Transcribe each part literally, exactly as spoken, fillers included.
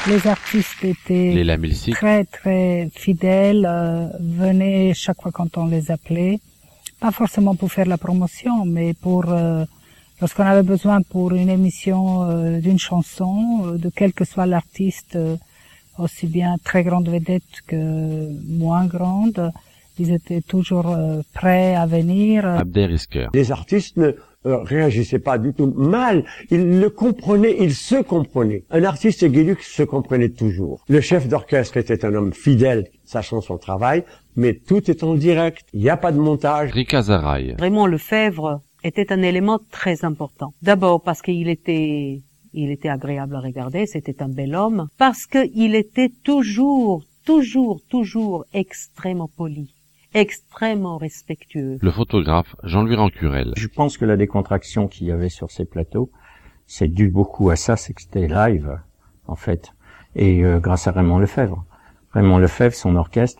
Les artistes étaient Léla Milsik. très très fidèles, euh, venaient chaque fois quand on les appelait, pas forcément pour faire la promotion, mais pour euh, lorsqu'on avait besoin pour une émission euh, d'une chanson, euh, de quel que soit l'artiste, euh, aussi bien très grande vedette que moins grande, ils étaient toujours euh, prêts à venir. Abder Isker. Les artistes ne euh, réagissaient pas du tout mal, ils le comprenaient, ils se comprenaient. Un artiste et Guy Lux se comprenaient toujours. Le chef d'orchestre était un homme fidèle, sachant son travail, mais tout est en direct, il n'y a pas de montage. Rika Zaraï. Raymond Lefebvre était un élément très important. D'abord parce qu'il était, il était agréable à regarder, c'était un bel homme, parce qu'il était toujours, toujours, toujours extrêmement poli, extrêmement respectueux. Le photographe Jean-Louis Rancurel. Je pense que la décontraction qu'il y avait sur ces plateaux, c'est dû beaucoup à ça, c'est que c'était live, en fait, et euh, grâce à Raymond Lefebvre. Raymond Lefebvre, son orchestre,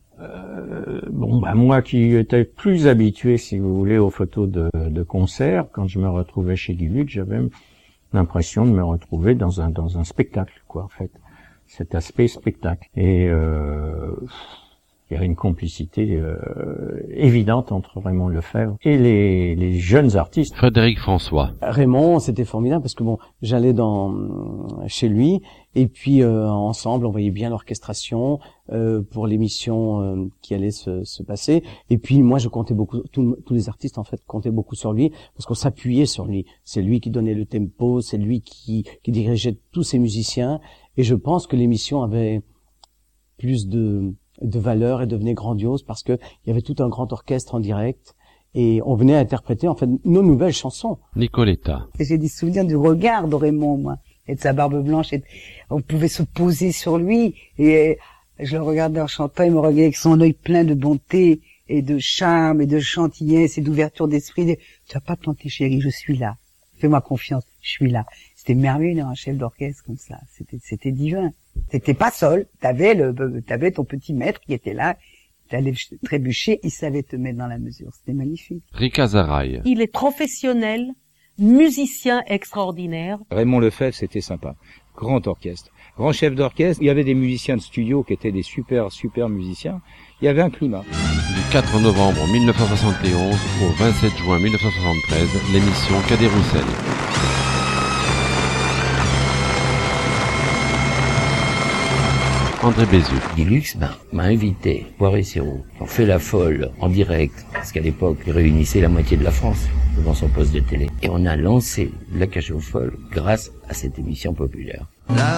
euh, bon, bah moi qui étais plus habitué, si vous voulez, aux photos de, de concert, quand je me retrouvais chez Guy Lux, j'avais l'impression de me retrouver dans un dans un spectacle, quoi, en fait, cet aspect spectacle. Et euh, il y avait une complicité euh, évidente entre Raymond Lefebvre et les, les jeunes artistes. Frédéric François. Raymond, c'était formidable parce que bon, j'allais dans chez lui et puis euh, ensemble, on voyait bien l'orchestration euh, pour l'émission euh, qui allait se, se passer. Et puis moi, je comptais beaucoup, tout, tous les artistes en fait comptaient beaucoup sur lui parce qu'on s'appuyait sur lui. C'est lui qui donnait le tempo, c'est lui qui, qui dirigeait tous ces musiciens. Et je pense que l'émission avait plus de de valeur et devenait grandiose parce que il y avait tout un grand orchestre en direct et on venait interpréter en fait nos nouvelles chansons. Nicoletta. Et j'ai des souvenirs du regard de Raymond, moi, et de sa barbe blanche. Et on pouvait se poser sur lui et je le regardais en chantant, il me regardait avec son œil plein de bonté et de charme et de gentillesse et d'ouverture d'esprit. Tu vas pas te planter, chérie, je suis là. Fais-moi confiance, je suis là. C'était merveilleux d'avoir un chef d'orchestre comme ça. C'était, c'était divin. T'étais pas seul. T'avais le, t'avais ton petit maître qui était là. T'allais trébucher, il savait te mettre dans la mesure. C'était magnifique. Rika Zaraï. Il est professionnel, musicien extraordinaire. Raymond Lefebvre, c'était sympa. Grand orchestre. Grand chef d'orchestre. Il y avait des musiciens de studio qui étaient des super, super musiciens. Il y avait un climat. Du quatre novembre mille neuf cent soixante et onze au vingt-sept juin mille neuf cent soixante-treize, l'émission Cadet Roussel. André Bézu. Guy Lux ben, m'a invité, Poiré Sirop. On fait la folle en direct, parce qu'à l'époque, il réunissait la moitié de la France devant son poste de télé. Et on a lancé la cage aux folles grâce à cette émission populaire.